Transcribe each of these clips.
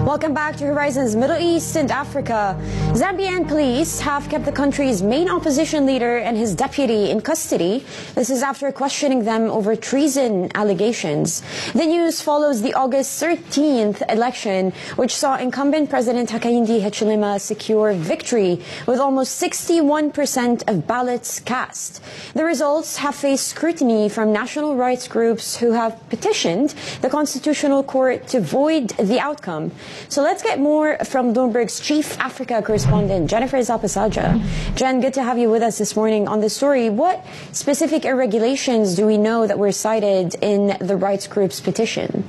Welcome back to Horizons Middle East and Africa. Zambian police have kept the country's main opposition leader and his deputy in custody. This is after questioning them over treason allegations. The news follows the August 13th election, which saw incumbent President Hakainde Hichilema secure victory with almost 61% of ballots cast. The results have faced scrutiny from national rights groups who have petitioned the Constitutional Court to void the outcome. So let's get more from Bloomberg's chief Africa correspondent, Jennifer Zapasajja. Jen, good to have you with us this morning on this story. What specific irregularities do we know that were cited in the rights group's petition?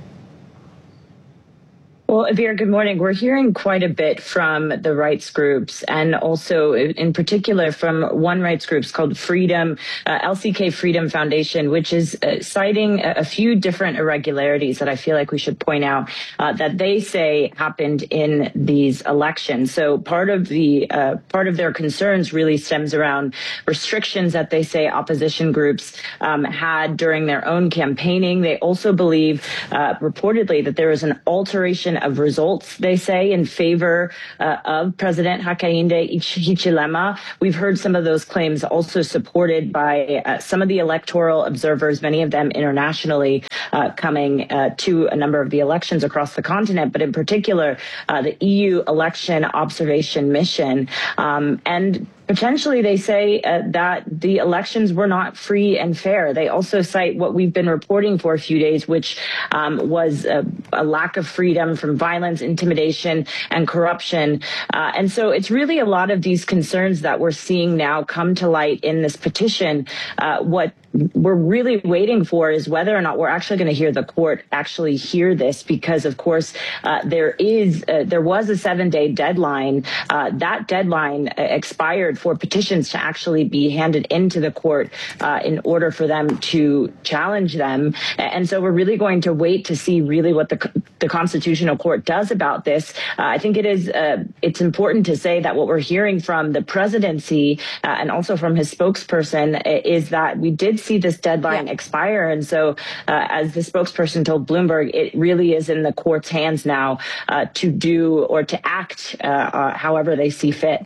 Well, Avir, good morning. We're hearing quite a bit from the rights groups and also in particular from one rights group called Freedom, LCK Freedom Foundation, which is citing a few different irregularities that I feel like we should point out that they say happened in these elections. So part of their concerns really stems around restrictions that they say opposition groups had during their own campaigning. They also believe reportedly that there was an alteration of results, they say, in favor of President Hakainde Hichilema. We've heard some of those claims also supported by some of the electoral observers, many of them internationally, coming to a number of the elections across the continent, but in particular, the EU Election Observation Mission. And potentially, they say that the elections were not free and fair. They also cite what we've been reporting for a few days, which was a lack of freedom from violence, intimidation, and corruption. And so it's really a lot of these concerns that we're seeing now come to light in this petition. What we're really waiting for is whether or not we're actually going to hear the court actually hear this, because, of course, there was a 7-day deadline. That deadline expired for petitions to actually be handed into the court in order for them to challenge them. And so we're really going to wait to see really what the Constitutional Court does about this. I think it's important to say that what we're hearing from the presidency and also from his spokesperson is that we did see this deadline expire. And so as the spokesperson told Bloomberg, it really is in the court's hands now to do or to act however they see fit.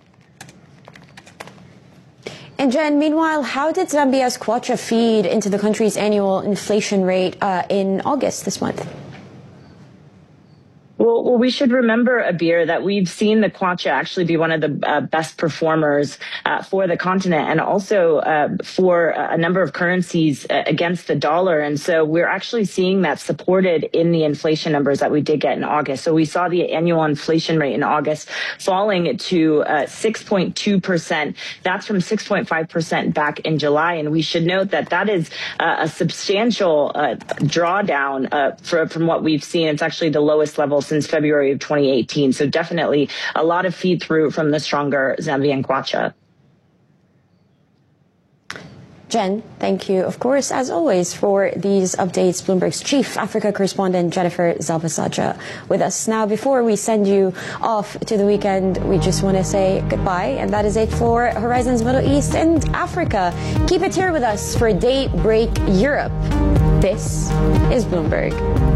And Jen, meanwhile, how did Zambia's kwacha feed into the country's annual inflation rate in August this month? Well, we should remember, Abir, that we've seen the kwacha actually be one of the best performers for the continent and also for a number of currencies against the dollar. And so we're actually seeing that supported in the inflation numbers that we did get in August. So we saw the annual inflation rate in August falling to 6.2%. That's from 6.5% back in July. And we should note that that is a substantial drawdown from what we've seen. It's actually the lowest level since February of 2018. So definitely a lot of feed through from the stronger Zambian kwacha. Jen, thank you, of course, as always, for these updates. Bloomberg's chief Africa correspondent, Jennifer Zapasajja, with us. Now, before we send you off to the weekend, we just want to say goodbye. And that is it for Horizons Middle East and Africa. Keep it here with us for Daybreak Europe. This is Bloomberg.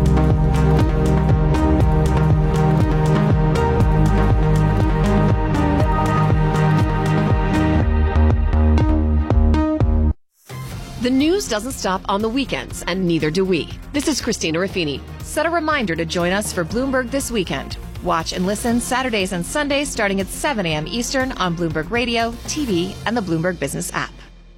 The news doesn't stop on the weekends, and neither do we. This is Christina Raffini. Set a reminder to join us for Bloomberg This Weekend. Watch and listen Saturdays and Sundays starting at 7 a.m. Eastern on Bloomberg Radio, TV, and the Bloomberg Business app.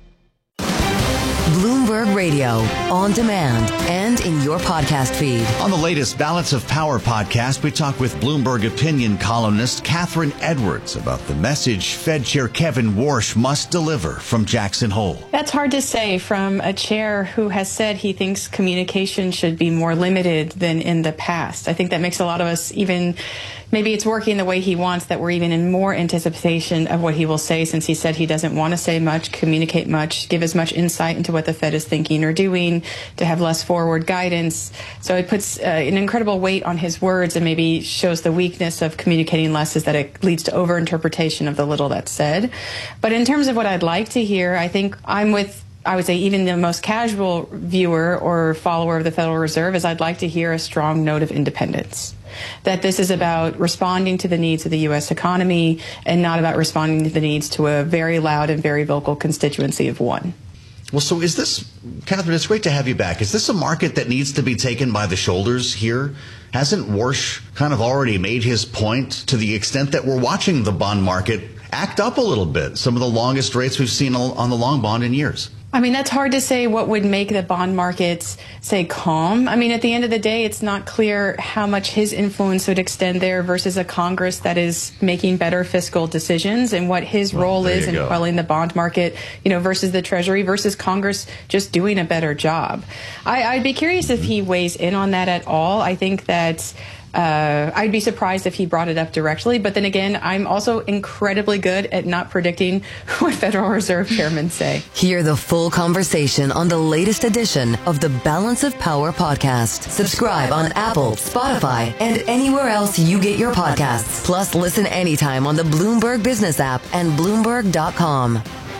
Bloomberg Radio, on demand and in your podcast feed. On the latest Balance of Power podcast, we talk with Bloomberg opinion columnist Catherine Edwards about the message Fed Chair Kevin Warsh must deliver from Jackson Hole. That's hard to say from a chair who has said he thinks communication should be more limited than in the past. I think that makes a lot of us even... Maybe it's working the way he wants, that we're even in more anticipation of what he will say, since he said he doesn't want to say much, communicate much, give as much insight into what the Fed is thinking or doing, to have less forward guidance. So it puts an incredible weight on his words and maybe shows the weakness of communicating less, is that it leads to overinterpretation of the little that's said. But in terms of what I'd like to hear, I think I'm with I would say even the most casual viewer or follower of the Federal Reserve is I'd like to hear a strong note of independence. That this is about responding to the needs of the U.S. economy and not about responding to the needs to a very loud and very vocal constituency of one. Well, so is this, Catherine, it's great to have you back. Is this a market that needs to be taken by the shoulders here? Hasn't Warsh kind of already made his point to the extent that we're watching the bond market act up a little bit? Some of the longest rates we've seen on the long bond in years. I mean, that's hard to say what would make the bond markets, say, calm. I mean, at the end of the day, it's not clear how much his influence would extend there versus a Congress that is making better fiscal decisions and what his role is in quelling the bond market, versus the Treasury versus Congress just doing a better job. I'd be curious if he weighs in on that at all. I think that I'd be surprised if he brought it up directly. But then again, I'm also incredibly good at not predicting what Federal Reserve chairmen say. Hear the full conversation on the latest edition of the Balance of Power podcast. Subscribe on Apple, Spotify, and anywhere else you get your podcasts. Plus, listen anytime on the Bloomberg Business app and Bloomberg.com.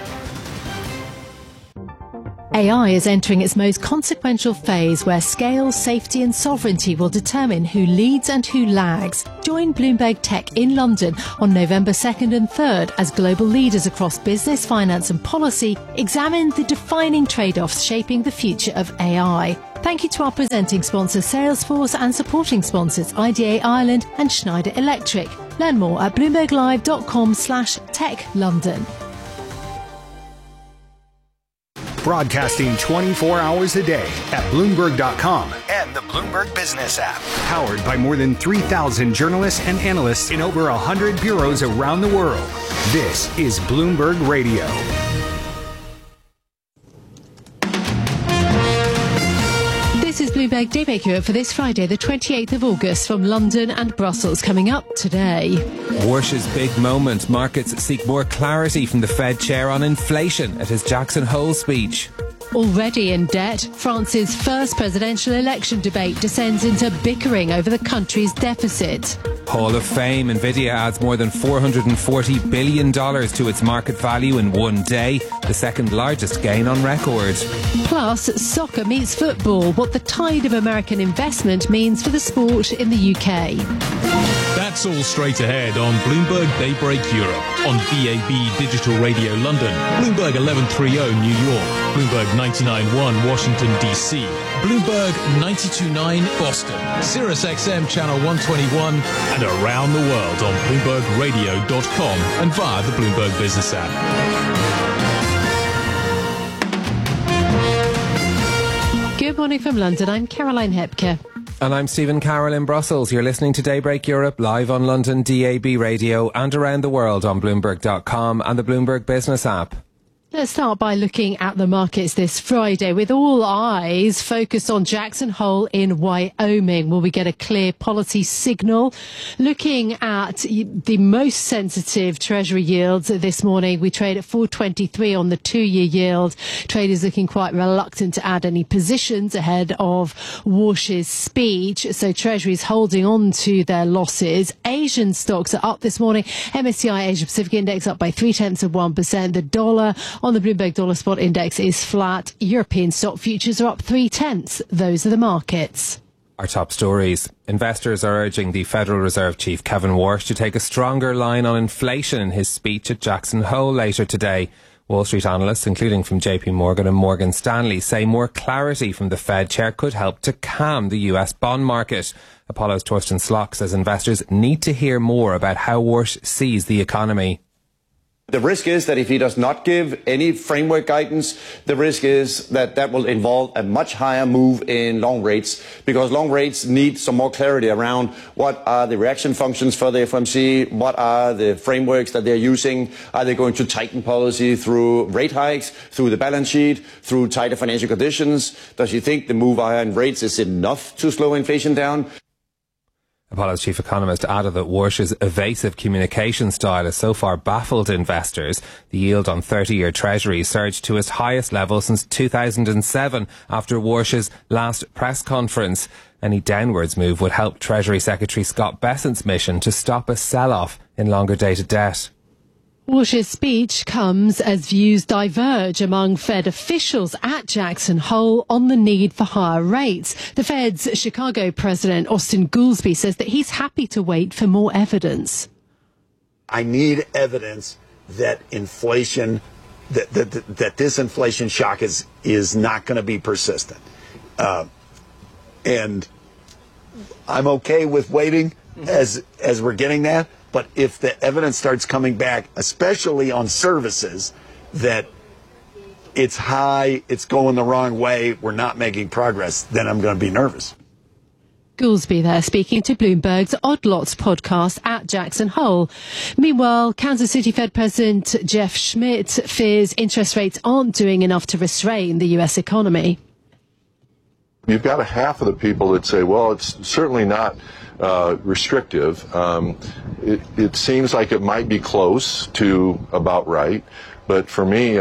AI is entering its most consequential phase where scale, safety and sovereignty will determine who leads and who lags. Join Bloomberg Tech in London on November 2nd and 3rd as global leaders across business, finance and policy examine the defining trade-offs shaping the future of AI. Thank you to our presenting sponsor Salesforce and supporting sponsors IDA Ireland and Schneider Electric. Learn more at bloomberglive.com/techlondon. Broadcasting 24 hours a day at Bloomberg.com and the Bloomberg Business app. Powered by more than 3,000 journalists and analysts in over 100 bureaus around the world. This is Bloomberg Radio. This is Bloomberg Daybreak Europe for this Friday, the 28th of August, from London and Brussels. Coming up today. Warsh's big moment. Markets seek more clarity from the Fed chair on inflation at his Jackson Hole speech. Already in debt, France's first presidential election debate descends into bickering over the country's deficit. Hall of Fame. Nvidia adds more than $440 billion to its market value in one day, the second largest gain on record. Plus, soccer meets football, what the tide of American investment means for the sport in the UK. That's all straight ahead on Bloomberg Daybreak Europe, on DAB Digital Radio London, Bloomberg 1130 New York, Bloomberg 99.1 Washington DC, Bloomberg 92.9 Boston, Sirius XM Channel 121, and around the world on BloombergRadio.com and via the Bloomberg Business app. Good morning from London. I'm Caroline Hepker. And I'm Stephen Carroll in Brussels. You're listening to Daybreak Europe live on London DAB Radio and around the world on Bloomberg.com and the Bloomberg Business app. Let's start by looking at the markets this Friday, with all eyes focused on Jackson Hole in Wyoming. Will we get a clear policy signal? Looking at the most sensitive Treasury yields this morning, we trade at 4.23 on the 2-year yield. Traders looking quite reluctant to add any positions ahead of Warsh's speech. So Treasury's holding on to their losses. Asian stocks are up this morning. MSCI Asia Pacific Index up by 0.3%. The dollar on the Bloomberg Dollar Spot Index is flat. European stock futures are up 0.3. Those are the markets. Our top stories. Investors are urging the Federal Reserve Chief Kevin Warsh to take a stronger line on inflation in his speech at Jackson Hole later today. Wall Street analysts, including from JP Morgan and Morgan Stanley, say more clarity from the Fed chair could help to calm the US bond market. Apollo's Torsten Slok says investors need to hear more about how Warsh sees the economy. The risk is that if he does not give any framework guidance, the risk is that that will involve a much higher move in long rates, because long rates need some more clarity around what are the reaction functions for the FOMC, what are the frameworks that they're using, are they going to tighten policy through rate hikes, through the balance sheet, through tighter financial conditions? Does he think the move higher in rates is enough to slow inflation down? Apollo's chief economist added that Warsh's evasive communication style has so far baffled investors. The yield on 30-year Treasury surged to its highest level since 2007 after Warsh's last press conference. Any downwards move would help Treasury Secretary Scott Bessent's mission to stop a sell-off in longer-dated debt. Walsh's speech comes as views diverge among Fed officials at Jackson Hole on the need for higher rates. The Fed's Chicago president, Austin Goolsbee, says that he's happy to wait for more evidence. I need evidence that inflation, that this inflation shock is not going to be persistent. And I'm okay with waiting as we're getting that. But if the evidence starts coming back, especially on services, that it's high, it's going the wrong way, we're not making progress, then I'm going to be nervous. Goolsbee there speaking to Bloomberg's Odd Lots podcast at Jackson Hole. Meanwhile, Kansas City Fed President Jeff Schmidt fears interest rates aren't doing enough to restrain the U.S. economy. You've got a half of the people that say, well, it's certainly not restrictive. It seems like it might be close to about right. But for me,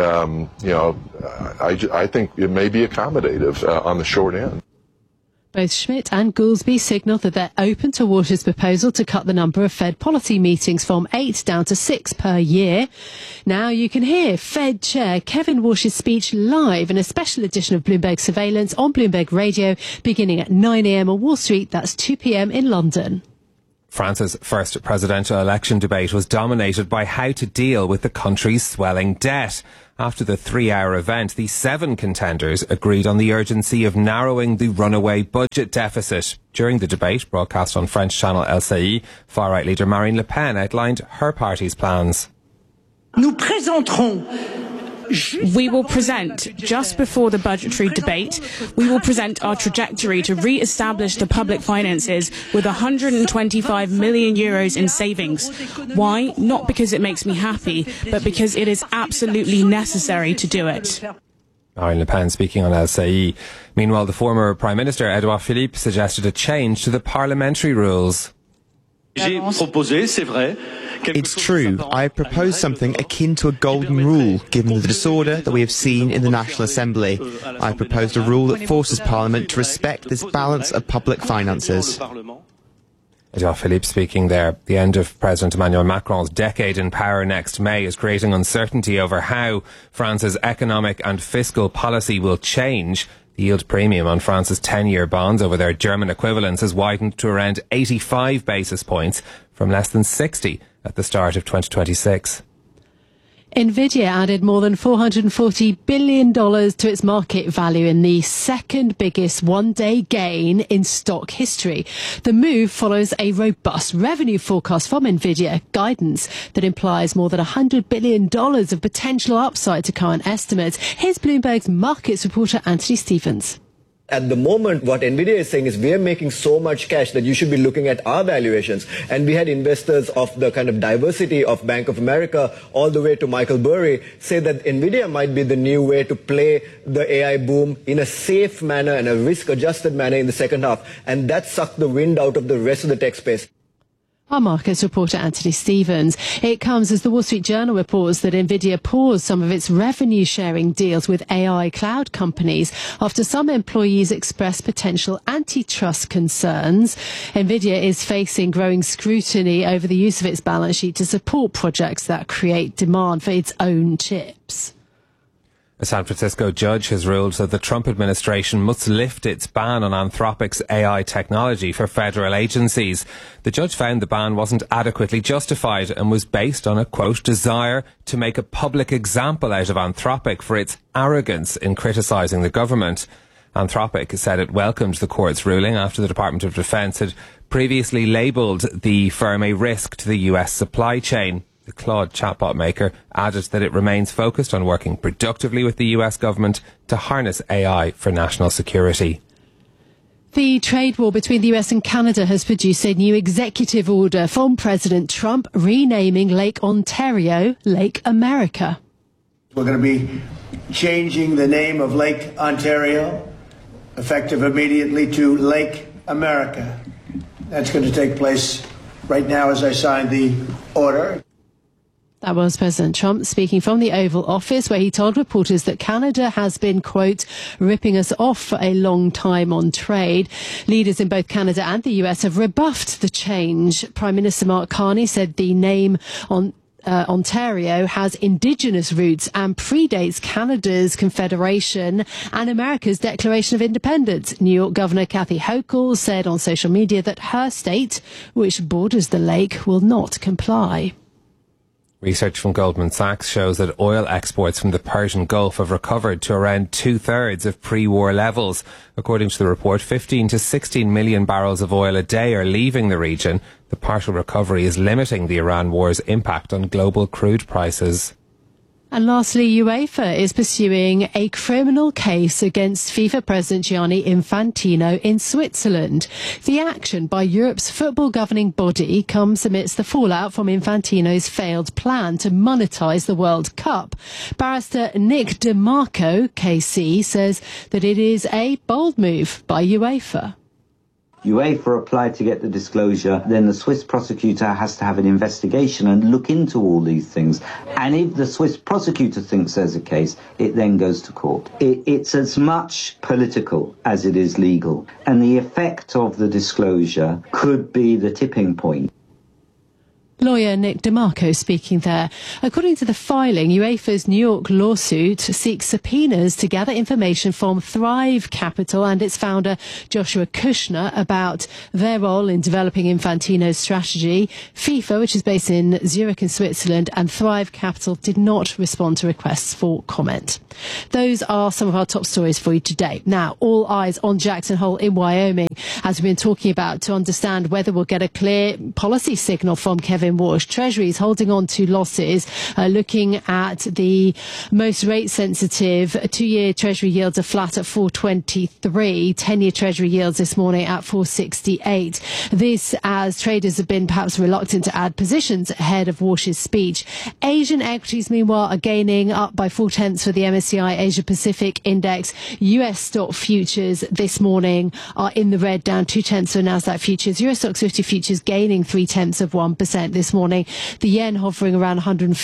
I think it may be accommodative on the short end. Both Schmidt and Goolsbee signalled that they're open to Walsh's proposal to cut the number of Fed policy meetings from 8 down to 6 per year. Now you can hear Fed Chair Kevin Walsh's speech live in a special edition of Bloomberg Surveillance on Bloomberg Radio beginning at 9 a.m. on Wall Street. That's 2 p.m. in London. France's first presidential election debate was dominated by how to deal with the country's swelling debt. After the 3-hour event, the 7 contenders agreed on the urgency of narrowing the runaway budget deficit. During the debate, broadcast on French channel LCI, far-right leader Marine Le Pen outlined her party's plans. We will present, just before the budgetary debate, we will present our trajectory to re-establish the public finances with 125 million euros in savings. Why? Not because it makes me happy, but because it is absolutely necessary to do it. Marine Le Pen speaking on LCI. Meanwhile, the former Prime Minister, Edouard Philippe, suggested a change to the parliamentary rules. It's true. I have proposed something akin to a golden rule, given the disorder that we have seen in the National Assembly. I have proposed a rule that forces Parliament to respect this balance of public finances. Edouard Philippe speaking there. The end of President Emmanuel Macron's decade in power next May is creating uncertainty over how France's economic and fiscal policy will change. The yield premium on France's 10-year bonds over their German equivalents has widened to around 85 basis points from less than 60 at the start of 2026. Nvidia added more than $440 billion to its market value in the second biggest one-day gain in stock history. The move follows a robust revenue forecast from Nvidia, guidance that implies more than $100 billion of potential upside to current estimates. Here's Bloomberg's markets reporter Anthony Stevens. At the moment, what Nvidia is saying is we are making so much cash that you should be looking at our valuations. And we had investors of the kind of diversity of Bank of America all the way to Michael Burry say that Nvidia might be the new way to play the AI boom in a safe manner and a risk-adjusted manner in the second half. And that sucked the wind out of the rest of the tech space. Our markets reporter Anthony Stevens. It comes as the Wall Street Journal reports that Nvidia paused some of its revenue-sharing deals with AI cloud companies after some employees expressed potential antitrust concerns. Nvidia is facing growing scrutiny over the use of its balance sheet to support projects that create demand for its own chips. A San Francisco judge has ruled that the Trump administration must lift its ban on Anthropic's AI technology for federal agencies. The judge found the ban wasn't adequately justified and was based on a, quote, desire to make a public example out of Anthropic for its arrogance in criticising the government. Anthropic said it welcomed the court's ruling after the Department of Defense had previously labelled the firm a risk to the US supply chain. The Claude chatbot maker added that it remains focused on working productively with the US government to harness AI for national security. The trade war between the US and Canada has produced a new executive order from President Trump renaming Lake Ontario Lake America. We're going to be changing the name of Lake Ontario, effective immediately, to Lake America. That's going to take place right now as I sign the order. That was President Trump speaking from the Oval Office, where he told reporters that Canada has been, quote, ripping us off for a long time on trade. Leaders in both Canada and the US have rebuffed the change. Prime Minister Mark Carney said the name Ontario has Indigenous roots and predates Canada's Confederation and America's Declaration of Independence. New York Governor Kathy Hochul said on social media that her state, which borders the lake, will not comply. Research from Goldman Sachs shows that oil exports from the Persian Gulf have recovered to around 2/3 of pre-war levels. According to the report, 15 to 16 million barrels of oil a day are leaving the region. The partial recovery is limiting the Iran war's impact on global crude prices. And lastly, UEFA is pursuing a criminal case against FIFA President Gianni Infantino in Switzerland. The action by Europe's football governing body comes amidst the fallout from Infantino's failed plan to monetize the World Cup. Barrister Nick DeMarco, KC, says that it is a bold move by UEFA. UEFA applied to get the disclosure, then the Swiss prosecutor has to have an investigation and look into all these things. And if the Swiss prosecutor thinks there's a case, it then goes to court. It's as much political as it is legal. And the effect of the disclosure could be the tipping point. Lawyer Nick DeMarco speaking there. According to the filing, UEFA's New York lawsuit seeks subpoenas to gather information from Thrive Capital and its founder Joshua Kushner about their role in developing Infantino's strategy. FIFA, which is based in Zurich in Switzerland, and Thrive Capital did not respond to requests for comment. Those are some of our top stories for you today. Now, all eyes on Jackson Hole in Wyoming, as we've been talking about, to understand whether we'll get a clear policy signal from Kevin Walsh. Treasury is holding on to losses, looking at the most rate sensitive. 2-year Treasury yields are flat at 4.23. 10-year Treasury yields this morning at 4.68. This as traders have been perhaps reluctant to add positions ahead of Walsh's speech. Asian equities, meanwhile, are gaining, up by 0.4 for the MSCI Asia Pacific Index. US stock futures this morning are in the red, down 0.2 for Nasdaq futures. Euro Stoxx 50 futures gaining 0.3% this morning. The yen hovering around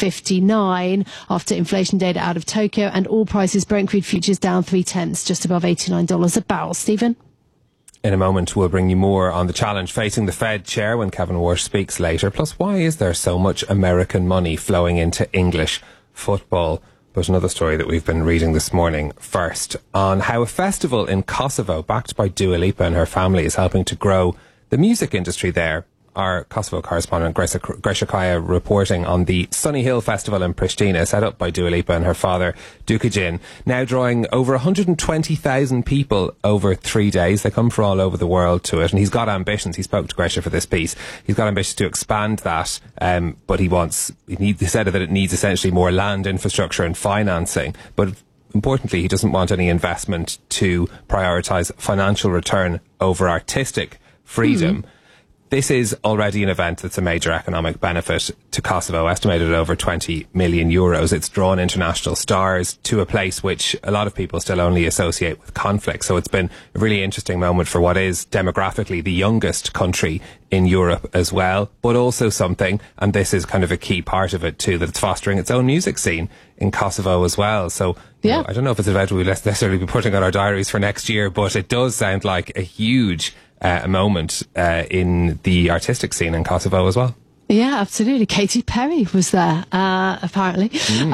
159 after inflation data out of Tokyo, and all prices, Brent crude futures down 0.3, just above $89 a barrel. Stephen? In a moment, we'll bring you more on the challenge facing the Fed chair when Kevin Walsh speaks later. Plus, why is there so much American money flowing into English football? But another story that we've been reading this morning first, on how a festival in Kosovo, backed by Dua Lipa and her family, is helping to grow the music industry there. Our Kosovo correspondent Gresha Kaya reporting on the Sunny Hill Festival in Pristina, set up by Dua Lipa and her father Dukajin, now drawing over 120,000 people over 3 days. They come from all over the world to it, and he's got ambitions. He spoke to Gresha for this piece. He's got ambitions to expand that, but he said that it needs essentially more land infrastructure and financing. But importantly, he doesn't want any investment to prioritise financial return over artistic freedom. This is already an event that's a major economic benefit to Kosovo, estimated at over 20 million euros. It's drawn international stars to a place which a lot of people still only associate with conflict. So it's been a really interesting moment for what is demographically the youngest country in Europe as well, but also something, and this is kind of a key part of it too, that it's fostering its own music scene in Kosovo as well. So, you know, I don't know if it's an event we'll necessarily be putting on our diaries for next year, but it does sound like a huge a moment in the artistic scene in Kosovo as well. Yeah, absolutely. Katy Perry was there, apparently.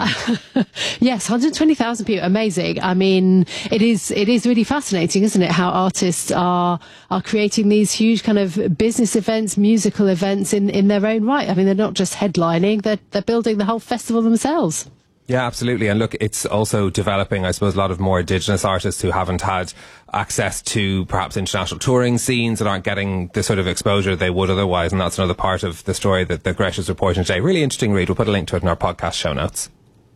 Yes, 120,000 people. Amazing. I mean, it is really fascinating, isn't it? How artists are creating these huge kind of business events, musical events in their own right. I mean, they're not just headlining, they're building the whole festival themselves. Yeah, absolutely. And look, it's also developing, I suppose, a lot of more Indigenous artists who haven't had access to perhaps international touring scenes and aren't getting the sort of exposure they would otherwise. And that's another part of the story that Gresh is reporting today. Really interesting read. We'll put a link to it in our podcast show notes.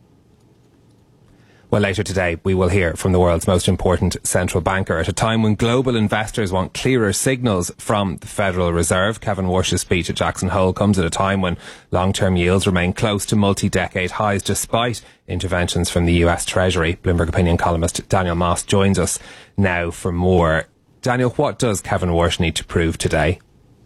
Well, later today, we will hear from the world's most important central banker at a time when global investors want clearer signals from the Federal Reserve. Kevin Walsh's speech at Jackson Hole comes at a time when long-term yields remain close to multi-decade highs despite interventions from the US Treasury. Bloomberg opinion columnist Daniel Moss joins us now for more. Daniel, what does Kevin Walsh need to prove today?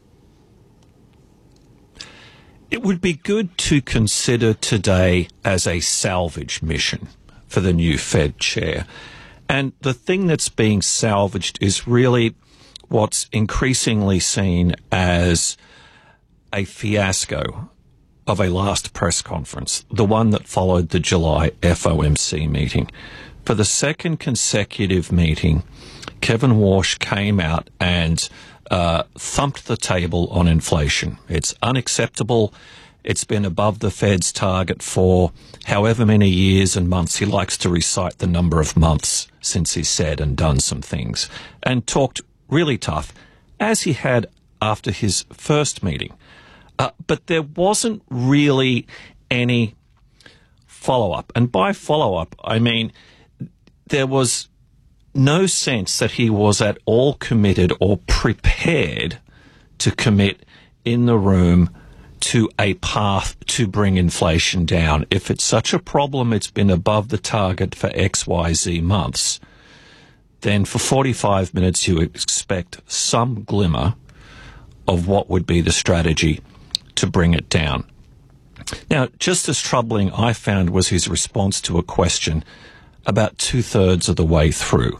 It would be good to consider today as a salvage mission for the new Fed chair. And the thing that's being salvaged is really what's increasingly seen as a fiasco of a last press conference, the one that followed the July FOMC meeting. For the second consecutive meeting, Kevin Warsh came out and thumped the table on inflation. It's unacceptable. It's been above the Fed's target for however many years and months. He likes to recite the number of months since he said and done some things, and talked really tough, as he had after his first meeting. But there wasn't really any follow-up. And by follow-up, I mean there was no sense that he was at all committed or prepared to commit in the room to a path to bring inflation down. If it's such a problem, it's been above the target for XYZ months, then for 45 minutes you expect some glimmer of what would be the strategy to bring it down. Now, just as troubling I found was his response to a question about 2/3 of the way through.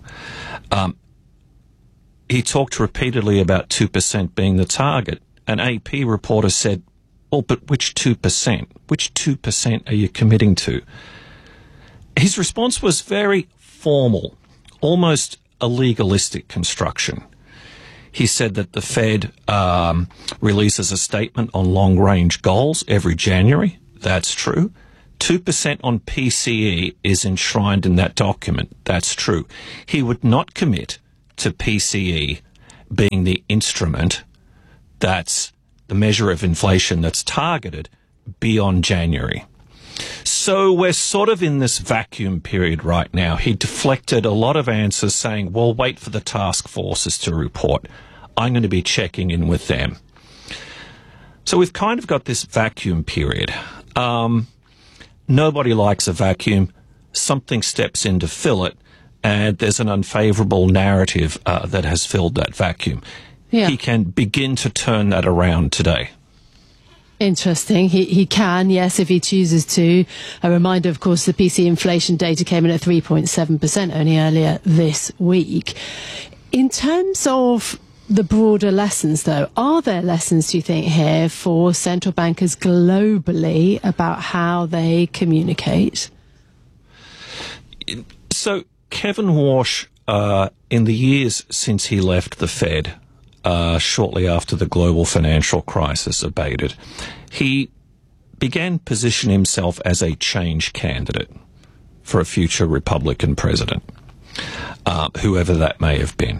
He talked repeatedly about 2% being the target. An AP reporter said, well, but which 2%? Which 2% are you committing to? His response was very formal, almost a legalistic construction. He said that the Fed releases a statement on long-range goals every January. That's true. 2% on PCE is enshrined in that document. That's true. He would not commit to PCE being the instrument that's the measure of inflation that's targeted beyond January. So we're sort of in this vacuum period right now. He deflected a lot of answers saying, well, wait for the task forces to report. I'm going to be checking in with them. So we've kind of got this vacuum period. Nobody likes a vacuum. Something steps in to fill it, and there's an unfavourable narrative that has filled that vacuum. Yeah. He can begin to turn that around today. Interesting. He can, yes, if he chooses to. A reminder, of course, the PC inflation data came in at 3.7% only earlier this week. In terms of the broader lessons, though, are there lessons, do you think, here for central bankers globally about how they communicate? So Kevin Warsh, in the years since he left the Fed, shortly after the global financial crisis abated, he began positioning himself as a change candidate for a future Republican president, whoever that may have been.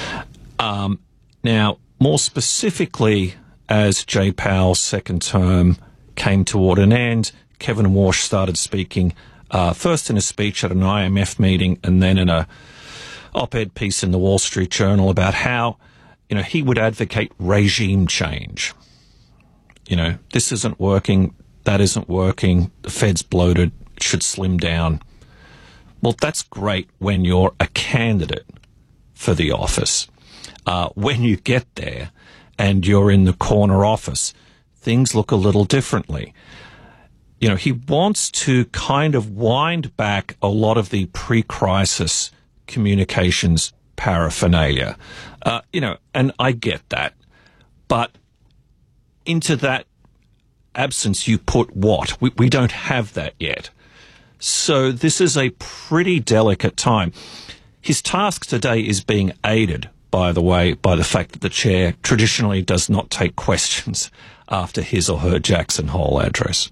Now, more specifically, as Jay Powell's second term came toward an end, Kevin Warsh started speaking first in a speech at an IMF meeting and then in a op-ed piece in the Wall Street Journal about how he would advocate regime change. This isn't working, that isn't working, the Fed's bloated, it should slim down. Well, that's great when you're a candidate for the office. When you get there and you're in the corner office, things look a little differently. He wants to kind of wind back a lot of the pre-crisis communications paraphernalia. And I get that. But into that absence, you put what? We don't have that yet. So this is a pretty delicate time. His task today is being aided, by the way, by the fact that the chair traditionally does not take questions after his or her Jackson Hole address.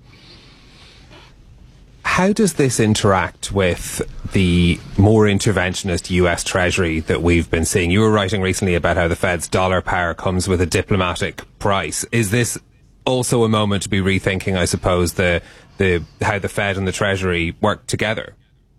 How does this interact with the more interventionist US Treasury that we've been seeing? You were writing recently about how the Fed's dollar power comes with a diplomatic price. Is this also a moment to be rethinking, I suppose, how the Fed and the Treasury work together?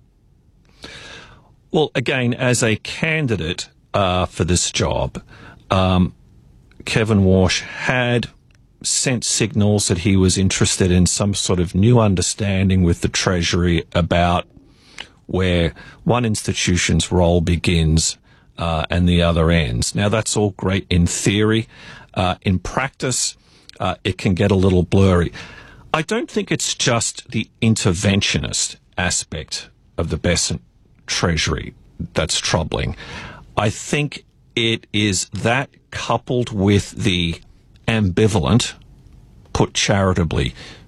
Well, again, as a candidate for this job, Kevin Warsh had sent signals that he was interested in some sort of new understanding with the Treasury about where one institution's role begins and the other ends. Now, that's all great in theory. In practice, it can get a little blurry. I don't think it's just the interventionist aspect of the Bessent Treasury that's troubling. I think it is that coupled with the ambivalent, put charitably,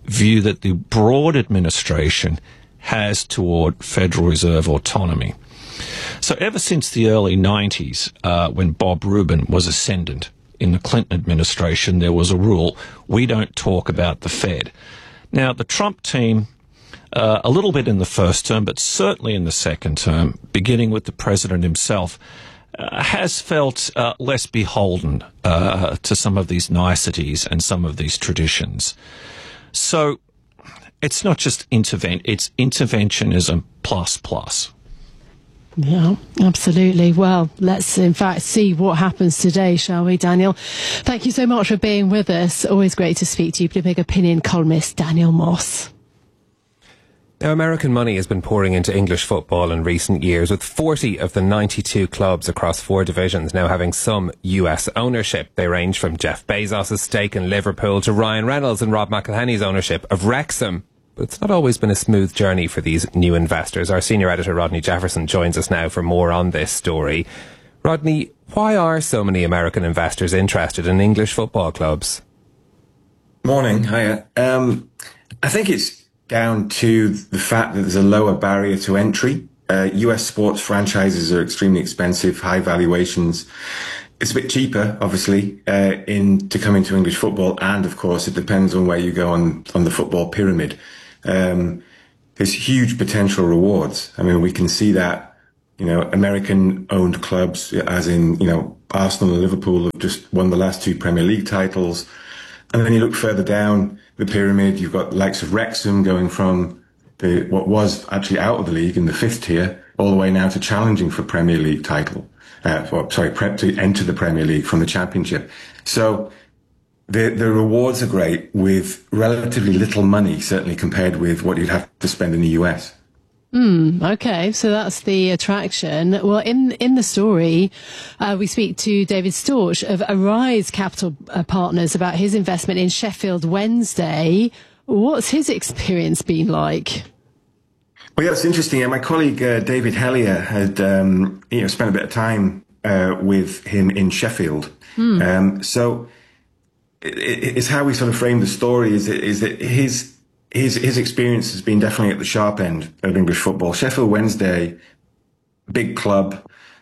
view that the broad administration has toward Federal Reserve autonomy. So ever since the early 90s, when Bob Rubin was ascendant in the Clinton administration, there was a rule: we don't talk about the Fed. Now, the Trump team, a little bit in the first term, but certainly in the second term, beginning with the president himself, has felt less beholden to some of these niceties and some of these traditions. So it's not just it's interventionism plus. Yeah, absolutely. Well, let's in fact see what happens today, shall we, Daniel? Thank you so much for being with us. Always great to speak to you, Bloomberg opinion columnist Daniel Moss. Now, American money has been pouring into English football in recent years, with 40 of the 92 clubs across 4 divisions now having some US ownership. They range from Jeff Bezos' stake in Liverpool to Ryan Reynolds and Rob McElhenney's ownership of Wrexham. But it's not always been a smooth journey for these new investors. Our senior editor, Rodney Jefferson, joins us now for more on this story. Rodney, why are so many American investors interested in English football clubs? Morning, hiya. I think it's down to the fact that there's a lower barrier to entry. US sports franchises are extremely expensive, high valuations. It's a bit cheaper, obviously, to come into English football, and of course, it depends on where you go on the football pyramid. There's huge potential rewards. I mean, we can see that, American-owned clubs, as in, Arsenal and Liverpool have just won the last 2 Premier League titles. And then you look further down the pyramid, you've got the likes of Wrexham going from what was actually out of the league in the 5th tier, all the way now to challenging for Premier League title. To enter the Premier League from the Championship. So the rewards are great with relatively little money, certainly compared with what you'd have to spend in the US. Okay, so that's the attraction. Well, in the story, we speak to David Storch of Arise Capital Partners about his investment in Sheffield Wednesday. What's his experience been like? Well, yeah, it's interesting. My colleague David Hellier had spent a bit of time with him in Sheffield. So it's how we sort of frame the story is that his experience has been definitely at the sharp end of English football. Sheffield Wednesday, big club,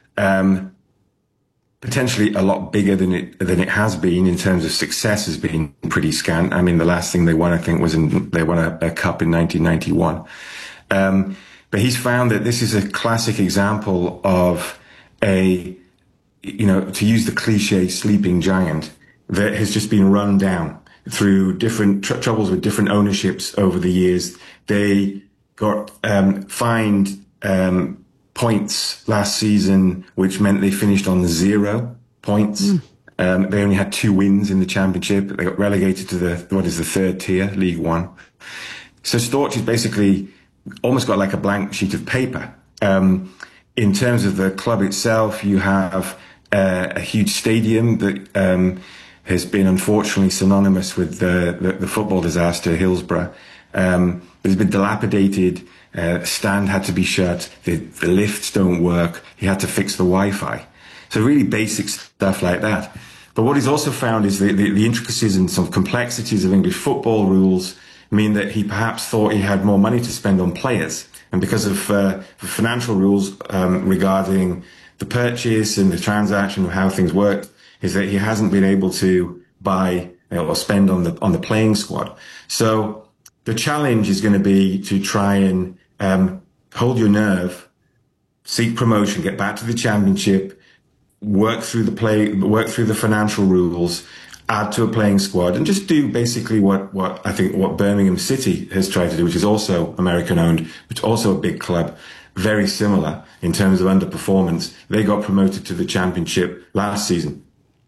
potentially a lot bigger than it has been in terms of success, has been pretty scant. I mean, the last thing they won, I think, they won a cup in 1991. But he's found that this is a classic example of to use the cliche, sleeping giant that has just been run down through different troubles with different ownerships over the years. They got fined points last season, which meant they finished on 0 points. They only had 2 wins in the Championship. They got relegated to the 3rd tier, League One. So Storch is basically almost got like a blank sheet of paper. In terms of the club itself, you have a huge stadium that has been unfortunately synonymous with the football disaster, Hillsborough. It's been dilapidated. Stand had to be shut. The lifts don't work. He had to fix the Wi-Fi. So really basic stuff like that. But what he's also found is the intricacies and some complexities of English football rules mean that he perhaps thought he had more money to spend on players. And because of financial rules regarding the purchase and the transaction of how things work, is that he hasn't been able to buy or spend on the playing squad. So the challenge is going to be to try and hold your nerve, seek promotion, get back to the Championship, work through the financial rules, add to a playing squad, and just do basically what I think what Birmingham City has tried to do, which is also American owned, which is also a big club, very similar in terms of underperformance. They got promoted to the Championship last season.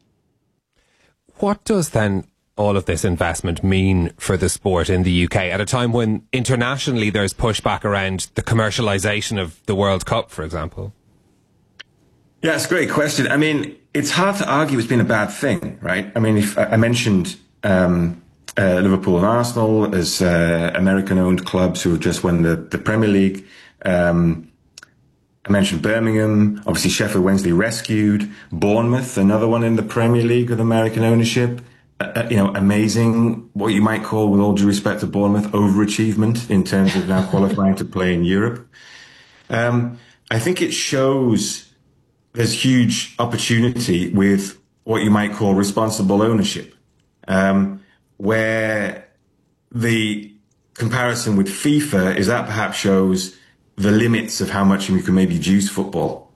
What does then all of this investment mean for the sport in the UK at a time when internationally there's pushback around the commercialisation of the World Cup, for example? Yeah, it's a great question. I mean, it's hard to argue it's been a bad thing, right? I mean, if I mentioned Liverpool and Arsenal as American-owned clubs who have just won the Premier League. I mentioned Birmingham, obviously Sheffield Wednesday rescued. Bournemouth, another one in the Premier League with American ownership. amazing, what you might call, with all due respect to Bournemouth, overachievement in terms of now qualifying to play in Europe. I think it shows there's huge opportunity with what you might call responsible ownership, where the comparison with FIFA is that perhaps shows the limits of how much you can maybe juice football.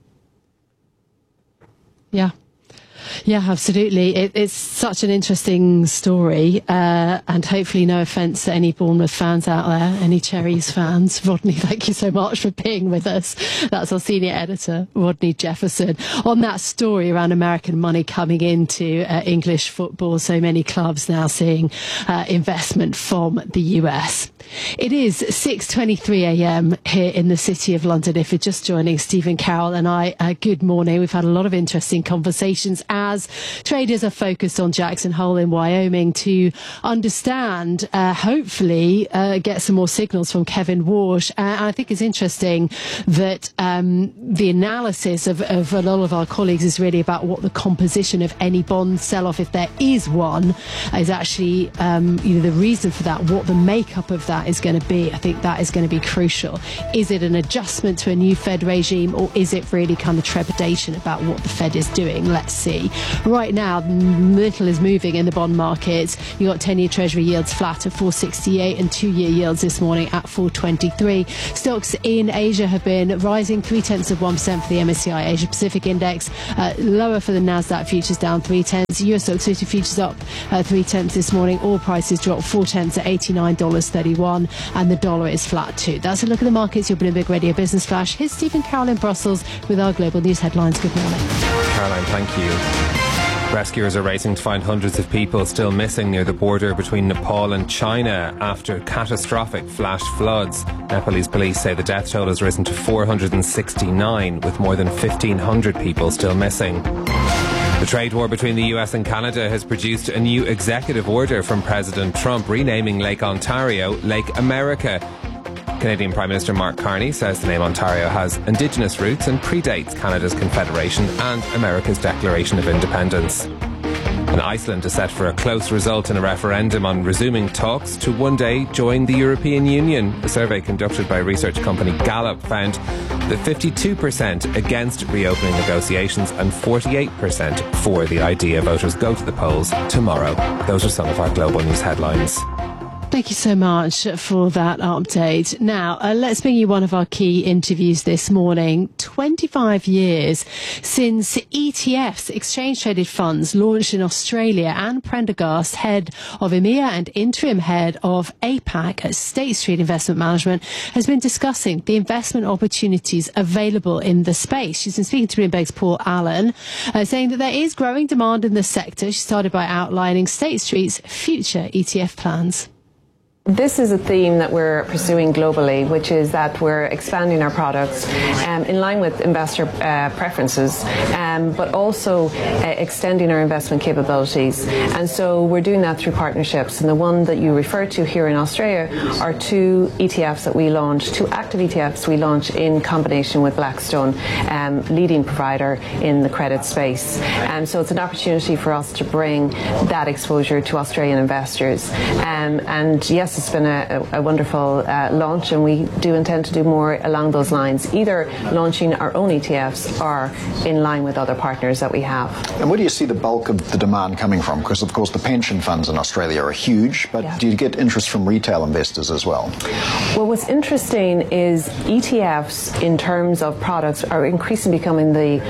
Yeah. Yeah, absolutely. It's such an interesting story, and hopefully no offence to any Bournemouth fans out there, any Cherries fans. Rodney, thank you so much for being with us. That's our senior editor, Rodney Jefferson, on that story around American money coming into English football. So many clubs now seeing investment from the US. It is 6:23 a.m. here in the City of London. If you're just joining Stephen Carroll and I, good morning. We've had a lot of interesting conversations as traders are focused on Jackson Hole in Wyoming to understand, hopefully, get some more signals from Kevin Warsh. And I think it's interesting that the analysis of a lot of our colleagues is really about what the composition of any bond sell-off, if there is one, is actually the reason for that, what the makeup of that is going to be. I think that is going to be crucial. Is it an adjustment to a new Fed regime, or is it really kind of trepidation about what the Fed is doing? Let's see. Right now, little is moving in the bond markets. You got 10-year Treasury yields flat at 4.68 and 2-year yields this morning at 4.23. Stocks in Asia have been rising 0.3% for the MSCI Asia Pacific Index, lower for the Nasdaq futures, down 0.3. US Stock 50 futures up 0.3 this morning. All prices dropped 0.4 at $89.31. And the dollar is flat too. That's a look at the markets. Your Bloomberg Radio Business Flash. Here's Stephen Carroll in Brussels with our global news headlines. Good morning. Caroline, thank you. Rescuers are racing to find hundreds of people still missing near the border between Nepal and China after catastrophic flash floods. Nepalese police say the death toll has risen to 469, with more than 1,500 people still missing. The trade war between the US and Canada has produced a new executive order from President Trump renaming Lake Ontario Lake America. Canadian Prime Minister Mark Carney says the name Ontario has Indigenous roots and predates Canada's Confederation and America's Declaration of Independence. And Iceland is set for a close result in a referendum on resuming talks to one day join the European Union. A survey conducted by research company Gallup found that 52% against reopening negotiations and 48% for the idea. Voters go to the polls tomorrow. Those are some of our global news headlines. Thank you so much for that update. Now, let's bring you one of our key interviews this morning. 25 years since ETFs, exchange-traded funds, launched in Australia. Anne Prendergast, head of EMEA and interim head of APAC at State Street Investment Management, has been discussing the investment opportunities available in the space. She's been speaking to Bloomberg's Paul Allen, saying that there is growing demand in the sector. She started by outlining State Street's future ETF plans. This is a theme that we're pursuing globally, which is that we're expanding our products in line with investor preferences, but also extending our investment capabilities. And so we're doing that through partnerships. And the one that you referred to here in Australia are two ETFs that we launched, two active ETFs we launched in combination with Blackstone, leading provider in the credit space. And so it's an opportunity for us to bring that exposure to Australian investors. And yes, it's been a wonderful launch, and we do intend to do more along those lines, either launching our own ETFs or in line with other partners that we have. And where do you see the bulk of the demand coming from? Because, of course, the pension funds in Australia are huge, but do you get interest from retail investors as well? Well, what's interesting is ETFs, in terms of products, are increasingly becoming the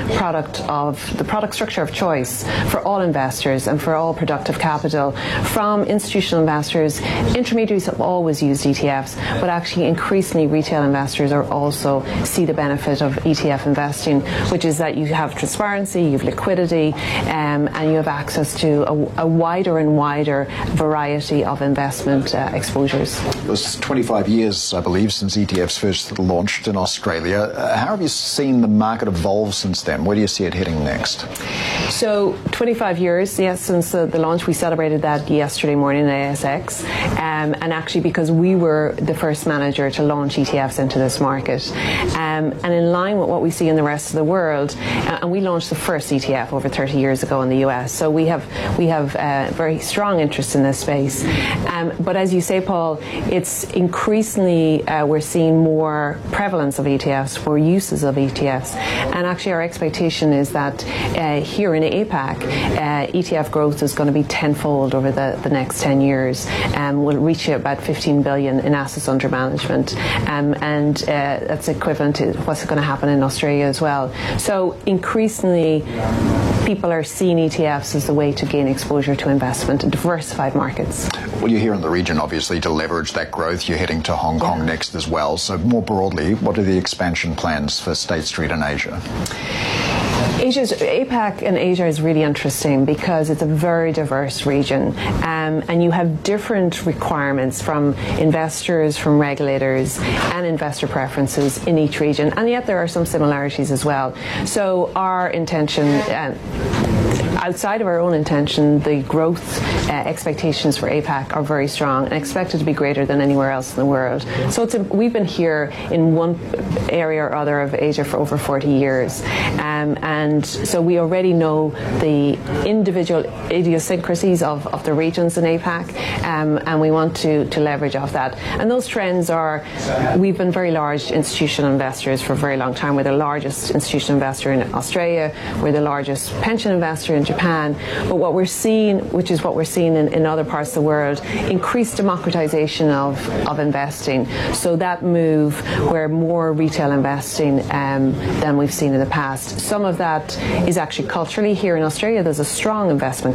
product structure of choice for all investors and for all productive capital. From institutional investors, intermediaries have always used ETFs, but actually increasingly retail investors are also see the benefit of ETF investing, which is that you have transparency, you have liquidity, and you have access to a wider and wider variety of investment exposures. It was 25 years, I believe, since ETFs first launched in Australia. How have you seen the market evolve since then? Where do you see it heading next? So 25 years, yes, since the launch. We celebrated that yesterday morning at ASX. and actually because we were the first manager to launch ETFs into this market. And in line with what we see in the rest of the world, and we launched the first ETF over 30 years ago in the US, so we have very strong interest in this space. But as you say, Paul, it's increasingly we're seeing more prevalence of ETFs, more uses of ETFs, and actually our expectation is that here in APAC, ETF growth is going to be tenfold over the next 10 years. We'll reach about 15 billion in assets under management, and that's equivalent to what's going to happen in Australia as well. So increasingly, people are seeing ETFs as the way to gain exposure to investment in diversified markets. Well, you're here in the region, obviously, to leverage that growth. You're heading to Hong Kong next as well. So more broadly, what are the expansion plans for State Street in Asia? APAC and Asia is really interesting because it's a very diverse region, and you have different requirements from investors, from regulators, and investor preferences in each region, and yet there are some similarities as well. So our intention, outside of our own intention, the growth expectations for APAC are very strong and expected to be greater than anywhere else in the world. So we've been here in one area or other of Asia for over 40 years, and so we already know the individual idiosyncrasies of the regions in APAC, and we want to leverage off that. And those trends are, we've been very large institutional investors for a very long time. We're the largest institutional investor in Australia. We're the largest pension investor in Japan. But what we're seeing, which is what we're seeing in other parts of the world, increased democratization of investing. So that move where more retail investing than we've seen in the past. Some of that is actually culturally. Here in Australia, there's a strong investment